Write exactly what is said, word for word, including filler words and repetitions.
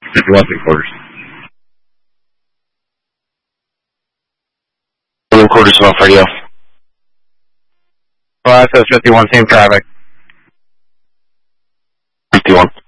fifty-one, three quarters. Three quarters off radio. Well, that says fifty-one, same traffic. fifty-one.